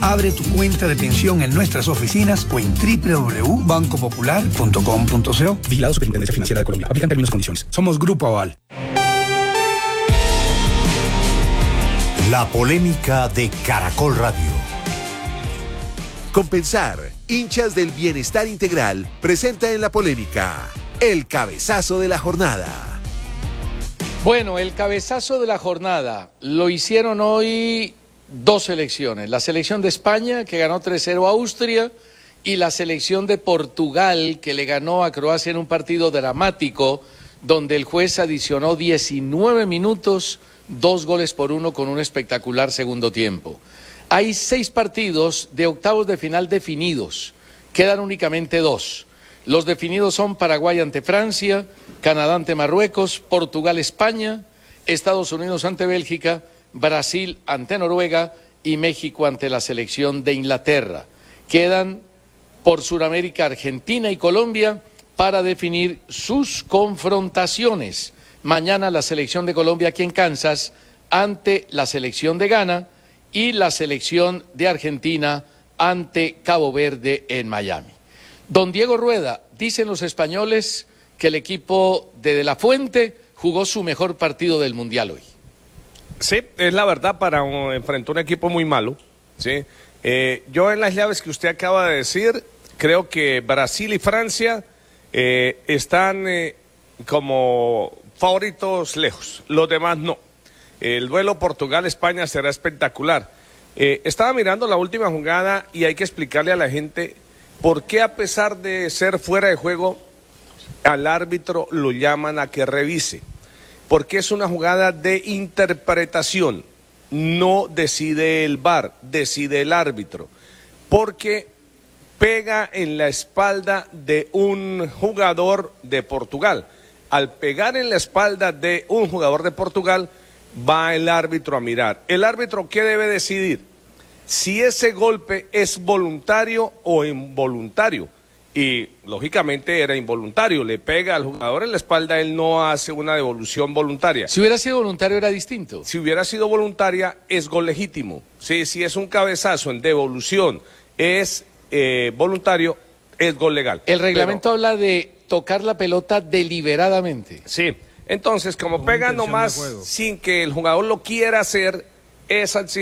Abre tu cuenta de pensión en nuestras oficinas o en www.bancopopular.com.co. Vigilado Superintendencia Financiera de Colombia. Aplican términos y condiciones. Somos Grupo Aval. La polémica de Caracol Radio. Compensar, hinchas del bienestar integral, presenta en la polémica el cabezazo de la jornada. Bueno, el cabezazo de la jornada lo hicieron hoy dos selecciones. La selección de España, que ganó 3-0 a Austria, y la selección de Portugal, que le ganó a Croacia en un partido dramático, donde el juez adicionó 19 minutos, 2-1 con un espectacular segundo tiempo. Hay 6 partidos de octavos de final definidos, quedan únicamente 2. Los definidos son Paraguay ante Francia, Canadá ante Marruecos, Portugal-España, Estados Unidos ante Bélgica, Brasil ante Noruega y México ante la selección de Inglaterra. Quedan por Sudamérica Argentina y Colombia para definir sus confrontaciones. Mañana la selección de Colombia aquí en Kansas ante la selección de Ghana y la selección de Argentina ante Cabo Verde en Miami. Don Diego Rueda, dicen los españoles que el equipo de la Fuente jugó su mejor partido del Mundial hoy. Sí, es la verdad, para enfrentar un equipo muy malo. ¿Sí? Yo en las llaves que usted acaba de decir, creo que Brasil y Francia están como favoritos lejos, los demás no. El duelo Portugal-España será espectacular. Estaba mirando la última jugada y hay que explicarle a la gente por qué, a pesar de ser fuera de juego, al árbitro lo llaman a que revise. Porque es una jugada de interpretación, no decide el VAR, decide el árbitro. Porque pega en la espalda de un jugador de Portugal. Al pegar en la espalda de un jugador de Portugal, va el árbitro a mirar. ¿El árbitro qué debe decidir? Si ese golpe es voluntario o involuntario. Y, lógicamente, era involuntario. Le pega al jugador en la espalda, él no hace una devolución voluntaria. Si hubiera sido voluntario era distinto. Si hubiera sido voluntaria, es gol legítimo. Sí, si es un cabezazo en devolución, es voluntario, es gol legal. El reglamento habla de tocar la pelota deliberadamente. Sí, entonces como pega nomás sin que el jugador lo quiera hacer, es